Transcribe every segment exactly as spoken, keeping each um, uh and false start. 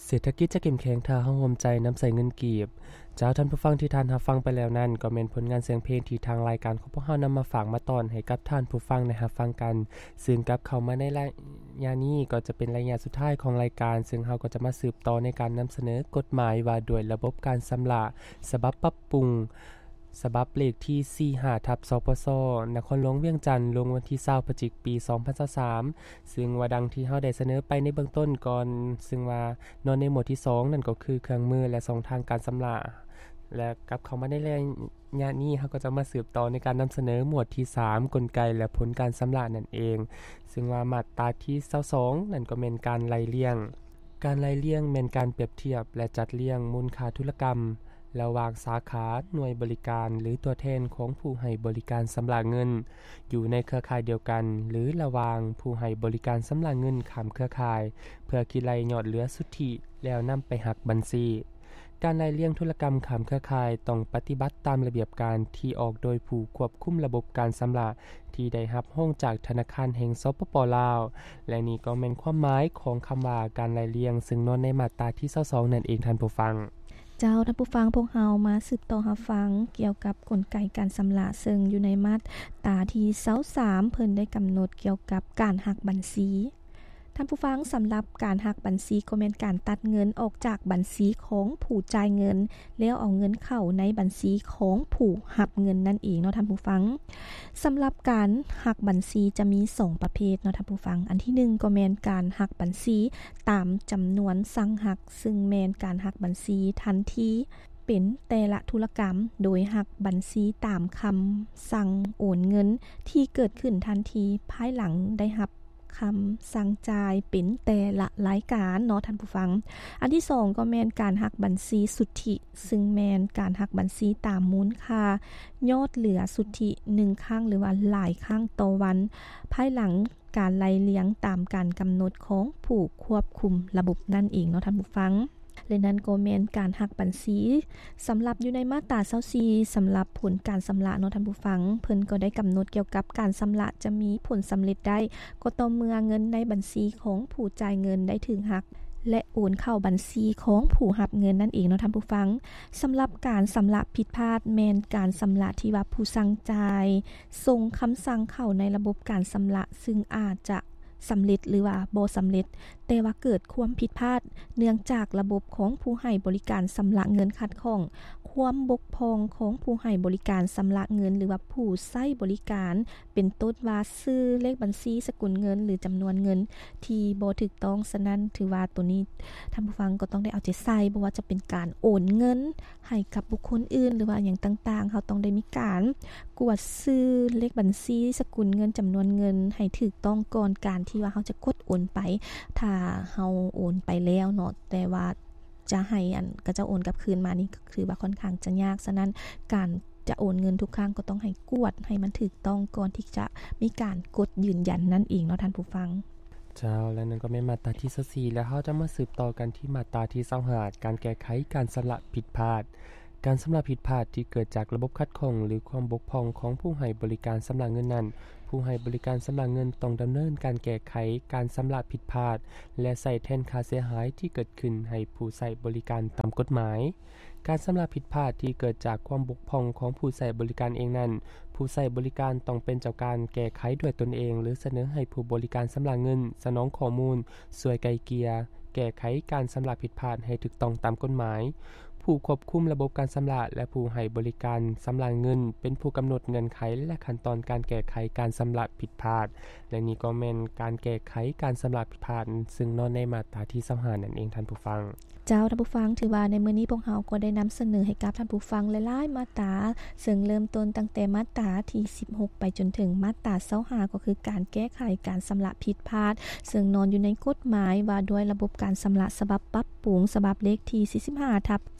เศรษฐกิจจะเข้มแข็งถ้าเฮาร่วมใจนําใช้เงินกีบเจ้าท่านผู้ฟังที่ท่านรับฟังไปแล้วนั้นก็แม่นผลงานเสียงเพลงที่ทางรายการของพวกเฮานํามาฝากมาตอนให้กับท่านผู้ฟังได้รับฟังกันซึ่งกับเข้ามาในระยะนี้ก็จะเป็นระยะสุดท้ายของรายการซึ่งเฮาก็จะมาสืบต่อในการนําเสนอกฎหมายว่าด้วยระบบการชำระฉบับปรับปรุงฉบับเลขที่ สี่สิบห้า ทับ สปส. นครหลวงเวียงจันทน์ลงวันที่ยี่สิบพฤศจิกายนปี สองพันยี่สิบสาม ซึ่งว่าดังที่เฮาได้เสนอไปในเบื้องต้นก่อนซึ่งว่านอนในหมวดที่สองนั่นก็คือเครื่องมือและช่องทางการชำระและกลับเข้ามาในระยะนี้เฮาก็จะมาสืบต่อในการนําเสนอหมวดที่สามกลไกและผลการชำระนั่นเองซึ่งว่ามาตราที่ยี่สิบสองนั่นก็แม่นการไล่เลี่ยงการไล่เลี่ยงแม่นการเปรียบเทียบและจัดเรียงมูลค่าธุรกรรมระหว่างสาขาหน่วยบริการหรือตัวแทนของผู้ให้บริการชำระเงินอยู่ในเครือข่ายเดียวกันหรือระหว่างผู้ให้บริการชำระเงินข้ามเครือข่ายเพื่อคิดไล่ยอดเหลือสุทธิแล้วนําไปหักบัญชีการไล่เลี่ยงธุรกรรมข้ามเครือข่ายต้องปฏิบัติตามระเบียบการที่ออกโดยผู้ควบคุมระบบการชำระที่ได้รับโรงจากธนาคารแห่งสปป.ลาวและนี่ก็แม่นความหมายของคําว่าการไล่เลี่ยงซึ่งนอนในมาตราที่ยี่สิบสองนั่นเองท่านผู้ฟังเจ้าท่านผู้ฟังพวกเฮามาสืบต่อรับฟังเกี่ยวกับกลไกการชำระซึ่งอยู่ในมาตราที่ยี่สิบสามเพิ่นได้กําหนดเกี่ยวกับการหักบัญชีท่านผู้ฟังสําหรับการหักบัญชีก็แม่นการตัดเงินออกจากบัญชีของผู้จ่ายเงินแล้วเอาเงินเข้าในบัญชีของผู้รับเงินนั่นเองเนาะท่านผู้ฟังสําหรับการหักบัญชีจะมีสองประเภทเนาะท่านผู้ฟังอันที่หนึ่งก็แม่นการหักบัญชีตามจํานวนสั่งหักซึ่งแม่นการหักบัญชีทันทีเป็นแต่ละธุรกรรมโดยหักบัญชีตามคําสั่งโอนเงินที่เกิดขึ้นทันทีภายหลังได้รับคําสั่งจ่ายเป็นแต่ละรายการเนาะท่านผู้ฟังอันที่สองก็แม่นการหักบัญชีสุทธิซึ่งแม่นการหักบัญชีตามมูลค่ายอดเหลือสุทธิหนึ่งครั้งหรือว่าหลายครั้งต่อวันภายหลังการไล่เลี้ยงตามการกําหนดของผู้ควบคุมระบบนั่นเองเนาะท่านผู้ฟังและนั้นก็แม่นการหักบัญชีสําหรับอยู่ในมาตรายี่สิบสี่สําหรับผลการชำระเนาะท่านผู้ฟังเพิ่นก็ได้กําหนดเกี่ยวกับการชำระจะมีผลสําเร็จได้ก็ต่อเมื่อเงินในบัญชีของผู้จ่ายเงินได้ถึงหักและโอนเข้าบัญชีของผู้รับเงินนั่นเองเนาะท่านผู้ฟังสําหรับการชำระผิดพลาดแม่นการชำระที่ว่าผู้สั่งจ่ายส่งคําสั่งเข้าในระบบการชำระซึ่งอาจจะสําเร็จหรือว่าบ่สําเร็จแต่ว่าเกิดความผิดพลาดเนื่องจากระบบของผู้ให้บริการชำระเงินขัดข้องความบกพร่องของผู้ให้บริการชำระเงินหรือว่าผู้ใช้บริการเป็นต้นว่าชื่อเลขบัญชีสกุลเงินหรือจํานวนเงินที่บ่ถูกต้องฉะนั้นถือว่าตัวนี้ท่านผู้ฟังก็ต้องได้เอาใจใส่บ่ว่าจะเป็นการโอนเงินให้กับบุคคลอื่นหรือว่าอย่างต่างๆเฮาต้องได้มีการกวดชื่อเลขบัญชีสกุลเงินจํานวนเงินให้ถูกต้องก่อนการที่ว่าเฮาจะกดโอนไปถ้าเฮาโอนไปแล้วเนาะแต่ว่าจะให้อันก็จะโอนกลับคืนมานี่ก็คือว่าค่อนข้างจะยากฉะนั้นการจะโอนเงินทุกครั้งก็ต้องให้กวดให้มันถูกต้องก่อนที่จะมีการกดยืนยันนั่นเองเนาะท่านผู้ฟังเจ้าและนั่นก็แม่นมาตราที่ยี่สิบสี่แล้วเฮาจะมาสืบต่อกันที่มาตราที่ยี่สิบห้าการแก้ไขการชำระผิดพลาดการชำระผิดพลาดที่เกิดจากระบบขัดข้องหรือความบกพร่องของผู้ให้บริการชำระเงินนั้นผู้ให้บริการชำระเงินต้องดําเนินการแก้ไขการชำระผิดพลาดและใส่แทนค่าเสียหายที่เกิดขึ้นให้ผู้ใช้บริการตามกฎหมายการชำระผิดพลาดที่เกิดจากความบกพร่องของผู้ใช้บริการเองนั้นผู้ใช้บริการต้องเป็นเจ้าการแก้ไขด้วยตนเองหรือเสนอให้ผู้บริการชำระเงินสนองข้อมูลช่วยไกล่เกลี่ยแก้ไขการชำระผิดพลาดให้ถูกต้องตามกฎหมายผู้ควบคุมระบบการชำระและผู้ให้บริการชำระเงินเป็นผู้กำหนดเงื่อนไขและขั้นตอนการแก้ไขการชำระผิดพลาดและนี่ก็แม่นการแก้ไขการชำระผิดพลาดซึ่งนอนในมาตราที่ยี่สิบห้านั่นเองท่านผู้ฟังเจ้าท่านผู้ฟังถือว่าในมื้อนี้พวกเฮาก็ได้นําเสนอให้กับท่านผู้ฟังหลายๆมาตราซึ่งเริ่มต้นตั้งแต่มาตราที่สิบหกไปจนถึงมาตรายี่สิบห้าก็คือการแก้ไขการชำระผิดพลาดซึ่งนอนอยู่ในกฎหมายว่าด้วยระบบการชำระฉบับปรับปรุงฉบับเลขที่ สี่สิบห้า ทับ ส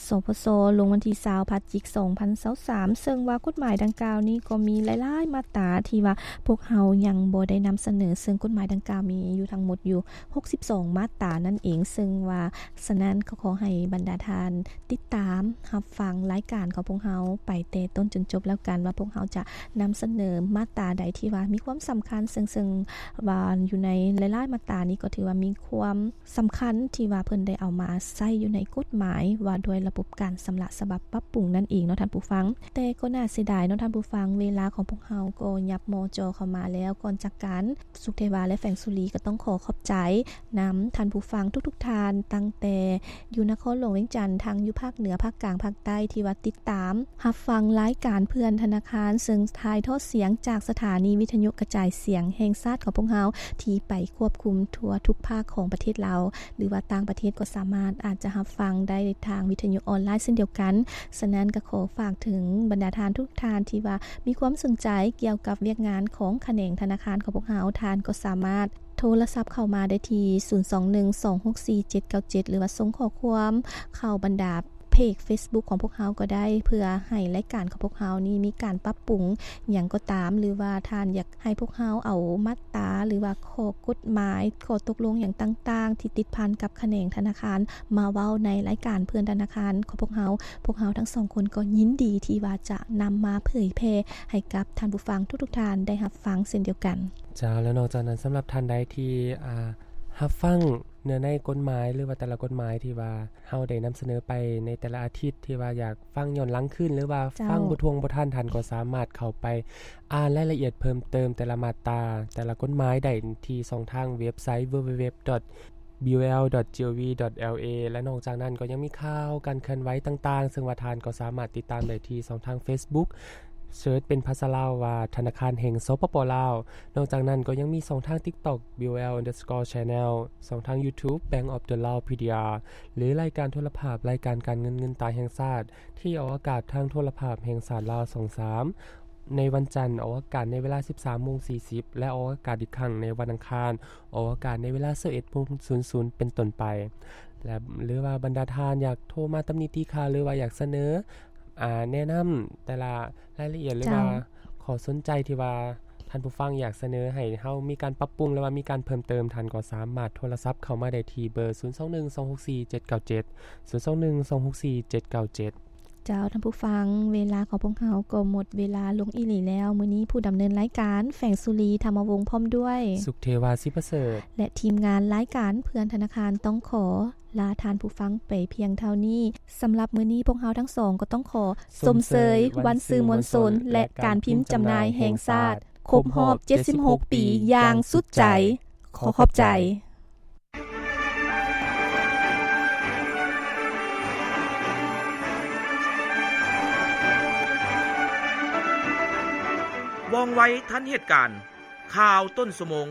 สพสลงวันที่ยี่สิบพฤศจิกายนสองพันยี่สิบสามซึ่งว่ากฎหมายดังกล่าวนี้ก็มีหลายๆมาตราที่ว่าพวกเฮายังบ่ได้นำเสนอซึ่งกฎหมายดังกล่าวมีอยู่ทั้งหมดอยู่หกสิบสองมาตรานั่นเองซึ่งว่าฉะนั้นก็ขอให้บรรดาท่านติดตามรับฟังรายการของพวกเฮาไปแต่ต้นจนจบแล้วกันว่าพวกเฮาจะนำเสนอมาตราใดที่ว่ามีความสำคัญซึ่งๆว่าอยู่ในหลายๆมาตรานี้ก็ถือว่ามีความสำคัญที่ว่าเพิ่นได้เอามาใช้อยู่ในกฎหมายว่าโดยระบบการสำระฉบับปรับปรุงนั่นเองเนาะท่านผู้ฟังแต่ก็น่าเสียดายเนาะท่านผู้ฟังเวลาของพวกเฮาก็ยับมอจอเข้ามาแล้วก่อนจากกันสุขเทวาและแฝงสุรีก็ต้องขอขอบใจนำท่านผู้ฟังทุกๆท่านตั้งแต่อยู่นครหลวงเวียงจันทน์ทั้งอยู่ภาคเหนือภาคกลางภาคใต้ที่ว่าติดตามรับฟังรายการเพื่อนธนาคารซึ่งถ่ายทอดเสียงจากสถานีวิทยุกระจายเสียงแห่งชาติของพวกเฮาที่ไปควบคุมทั่วทุกภาคของประเทศเราหรือว่าต่างประเทศก็สามารถอาจจะรับฟังได้ทางวิทยุออนไลน์เช่นเดียวกันฉะนั้นก็ขอฝากถึงบรรดาท่านทุกท่านที่ว่ามีความสนใจเกี่ยวกับเวียกงานของแขนงธนาคารของพวกเฮาท่านก็สามารถโทรศัพท์เข้ามาได้ที่ศูนย์ สอง หนึ่ง สอง หก สี่ เจ็ด เก้า เจ็ดหรือว่าส่งข้อความเข้าบรรดาเพจ Facebook ของพวกเฮาก็ได้เพื่อให้รายการของพวกเฮานี่มีการปรับปรุงหยังก็ตามหรือว่าท่านอยากให้พวกเฮาเอามาตราหรือว่าข้อกฎหมายข้อตกลงอย่างต่างๆที่ติดพันกับแขนงธนาคารมาเว้าในรายการเพื่อนธนาคารของพวกเฮาพวกเฮาทั้งสองคนก็ยินดีที่ว่าจะนำมาเผยแพร่ให้กับท่านผู้ฟังทุกๆท่านได้รับฟังเช่นเดียวกันจ้าแล้วนอกจากนั้นสำหรับท่านใดที่อ่ารับฟังเนื้อในกฎหมายหรือว่าแต่ละกฎหมายที่ว่าเฮาได้นำเสนอไปในแต่ละอาทิตย์ที่ว่าอยากฟังย้อนหลังขึ้นหรือว่าฟังบ่ทวงบ่ทันทันก็สามารถเข้าไปอ่านรายละเอียดเพิ่มเติมแต่ละมาตราแต่ละกฎหมายได้ที่ช่องทางเว็บไซต์ ดับเบิลยู ดับเบิลยู ดับเบิลยู ดอท บี โอ แอล ดอท จี โอ วี ดอท แอล เอ และนอกจากนั้นก็ยังมีข่าวการเคลื่อนไหวต่างๆซึ่งว่าท่านก็สามารถติดตามได้ที่ช่องทาง Facebookเสิร์ชเป็นภาษาลาวว่าธนาคารแห่งสปป.ลาวนอกจากนั้นก็ยังมีช่องทาง TikTok บี โอ แอล underscore channel ช่องทาง YouTube Bank of the Lao พี ดี อาร์ หรือรายการโทรภาพรายการการเงินเงินตาแห่งชาติที่ออกอากาศทางโทรภาพแห่งชาติลาวสองสามในวันจันทร์ออกอากาศในเวลา สิบสามโมงสี่สิบ และออกอากาศอีกครั้งในวันอังคารออกอากาศในเวลา สิบเอ็ดโมงศูนย์ เป็นต้นไปและหรือว่าบรรดาท่านอยากโทรมาตำหนิติข่าวหรือว่าอยากเสนออ่าแนะนำแต่ละรายละเอียดหรือว่าขอสนใจที่ว่าท่านผู้ฟังอยากเสนอให้เฮามีการปรับปรุงหรือว่ามีการเพิ่มเติมท่านก็สามารถโทรศัพท์เข้ามาได้ที่เบอร์ ศูนย์ สอง หนึ่ง สอง หก สี่ เจ็ด เก้า เจ็ด ศูนย์ สอง หนึ่ง สอง หก สี่ เจ็ด เก้า เจ็ดเจ้าท่านผู้ฟังเวลาของพวกเฮาก็หมดเวลาลงอีหลีแล้วมื้อนี้ผู้ดำเนินรายการแฝงสุรีธรรมวงศ์พร้อมด้วยสุขเทวาสิประเสริฐและทีมงานรายการเพื่อนธนาคารต้องขอลาทานผู้ฟังไปเพียงเท่านี้สำหรับมื้อนี้พวกเฮาทั้งสองก็ต้องขอสมเสยวันสื่อมวลชนและการพิมพ์จำหน่ายแห่งชาติครบรอบเจ็ดสิบหกปีอย่างสุดใจขอขอบใจว่องไวทันเหตุการณ์ข่าวต้นชั่วโมง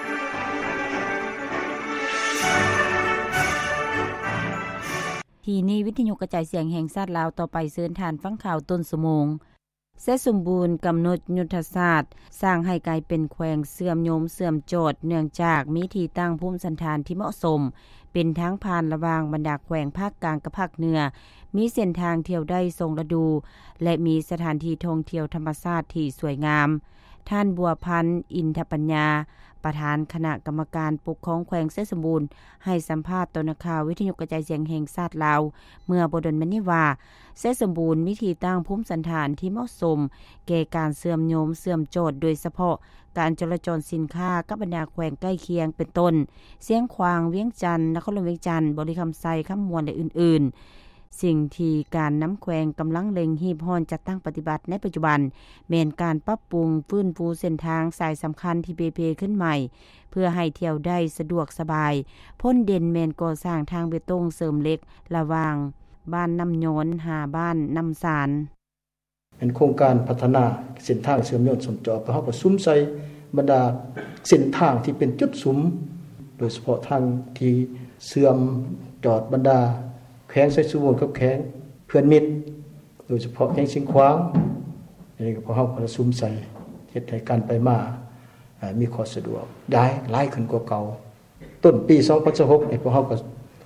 ที่นี่วิทยุกระจายเสียงแห่งชาติลาวต่อไปเชิญทานฟังข่าวต้นชั่วโมงเสร็จสมบูรณ์กำหนดยุทธศาสตร์สร้างให้กลายเป็นแขวงเสื่อมโยมเสื่อมโจทย์เนื่องจากมีที่ตั้งภูมิสันฐานที่เหมาะสมเป็นทางผ่านระหว่างบรรดาแขวงภาคกลางกับภาคเหนือมีเส้นทางเที่ยวได้ทรงฤดูและมีสถานที่ท่องเที่ยวธรรมชาติที่สวยงามท่านบัวพันธ์อินทปัญญาประธานคณะกรรมการปกครองแขวงเสสมบูรณ์ให้สัมภาษณ์ต่อนักข่าววิทยุกระจายเสียงแห่งชาติลาวเมื่อบ่ดนมานี้ว่าเสสมบูรณ์มีที่ตั้งภูมิสันฐานที่เหมาะสมแก่การเสื่อมโยมเสื่อมโจทย์โดยเฉพาะการจราจรสินค้ากับบรรดาแขวงใกล้เคียงเป็นต้นเสียงขวางเวียงจันทน์นครหลวงเวียงจันทน์บริคำไซคำมวลและอื่นๆสิ่งที่การน้ำแขวงกำลังเล็งหีบฮ้อนจัดตั้งปฏิบัติในปัจจุบันแม่นการปรับปรุงฟื้นฟูเส้นทางสายสำคัญที่เปเพขึ้นใหม่เพื่อให้เที่ยวได้สะดวกสบายพ้นเด่นแม่นก่อสร้างทางเบตงเสริมเหล็กระหว่างบ้านน้ำโยนหาบ้านน้ำสารเป็นโครงการพัฒนาเส้นทางเชื่อมโยงสมจอเพื่อเฮาก็ซุ้มใส่บรรดาเส้นทางที่เป็นจุดสุมโดยเฉพาะทางที่เสื่อมจอดบรรดาแขวงไสสุวรรณกับแขวงเพื่อนมิตรโดยเฉพาะแขวงสิงขวางนี่ก็พอเฮาก็ซุ้มใส่เฮ็ดให้การไปมามีความสะดวกได้หลายขึ้นกว่าเก่าต้นปีสองพันสิบหกนี่พวกเฮาก็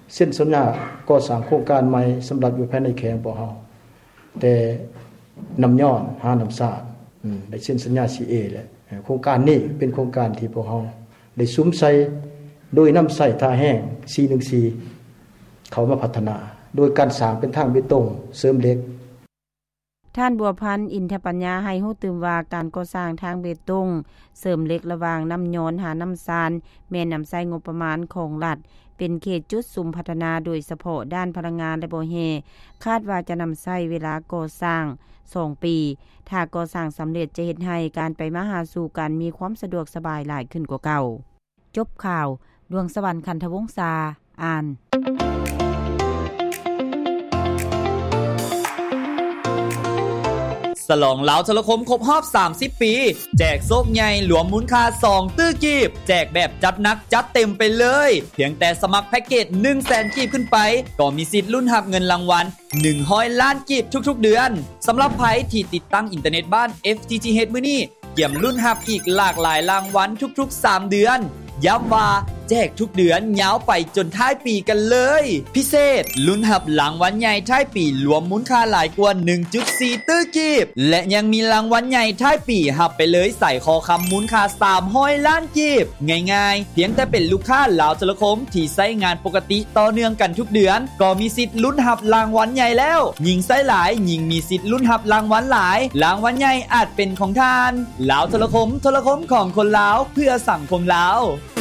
เส้นสัญญาก่อสร้างโครงการใหม่สำหรับอยู่ภายในแขวงพวกเฮาแต่น้ำย้อนหาน้ำสาดอืมได้เส้นสัญญา ซี เอ แหละโครงการนี้เป็นโครงการที่พวกเฮาได้สุมใส่โดยน้ำใส่ท่าแห้งสี่หนึ่งสี่เขามาพัฒนาโดยการสร้างเป็นทางเบตงเสริมเหล็กท่านบัวพันธ์อินทปัญญาให้ฮู้ตื่มว่าการก่อสร้างทางเบตงเสริมเหล็กระหว่างน้ำย้อนหาน้ำซานแม่นำใช้งบประมาณของรัฐเป็นเขตจุดสุมพัฒนาโดยเฉพาะด้านพลังงานและบ่แฮคาดว่าจะนำใช้เวลาก่อสร้างสองปีถ้าก่อสร้างสำเร็จจะเฮ็ดให้การไปมาหาสู่กันมีความสะดวกสบายหลายขึ้นกว่าเก่าจบข่าวดวงสวรรค์คันธวงศ์ษาอ่านฉลองลาวโทรคมครบรอบสามสิบปีแจกโซกใหญ่หลวมมูลค่าสองตื้อกีบแจกแบบจัดหนักจัดเต็มไปเลยเพียงแต่สมัครแพ็กเกจ หนึ่งแสน กีบขึ้นไปก็มีสิทธิ์ลุ้นรับเงินรางวัลหนึ่งร้อยล้านกีบทุกๆเดือนสำหรับไผที่ติดตั้งอินเทอร์เน็ตบ้าน เอฟ ที ที เอช มื้อนี้เกี่ยมลุ้นรับอีกหลากหลายรางวัลทุกๆสามเดือนย้ำว่าแจกทุกเดือนยาวไปจนท้ายปีกันเลยพิเศษลุ้นรับรางวัลใหญ่ท้ายปีรวมมูลค่าหลายกว่า หนึ่งจุดสี่ ตื้อกีบและยังมีรางวัลใหญ่ท้ายปีรับไปเลยใส่คอคำมูลค่าสามร้อยล้านกีบง่ายๆเพียงแต่เป็นลูกค้าลาวโทรคมที่ใช้งานปกติต่อเนื่องกันทุกเดือนก็มีสิทธิ์ลุ้นรับรางวัลใหญ่แล้วยิ่งใช้หลายยิ่งมีสิทธิ์ลุ้นรับรางวัลหลายรางวัลใหญ่อาจเป็นของท่านลาวโทรคมโทรคมของคนลาวเพื่อสังคมลาว